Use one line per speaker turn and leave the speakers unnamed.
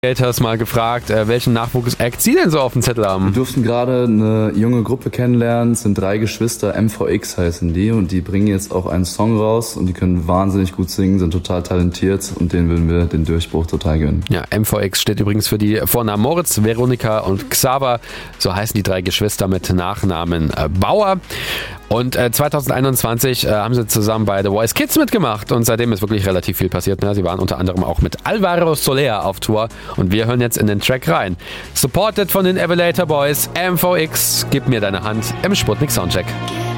Gators mal gefragt, welchen Nachwuchs-Act sie denn so auf dem Zettel haben.
Wir durften gerade eine junge Gruppe kennenlernen, es sind 3 Geschwister, MVX heißen die, und die bringen jetzt auch einen Song raus und die können wahnsinnig gut singen, sind total talentiert und denen würden wir den Durchbruch total gönnen.
Ja, MVX steht übrigens für die Vornamen Moritz, Veronika und Xaver, so heißen die 3 Geschwister mit Nachnamen Bauer. Und 2021 haben sie zusammen bei The Voice Kids mitgemacht und seitdem ist wirklich relativ viel passiert. Ne? Sie waren unter anderem auch mit Alvaro Soler auf Tour und wir hören jetzt in den Track rein. Supported von den Evelator Boys, MVX, gib mir deine Hand im Sputnik Soundcheck.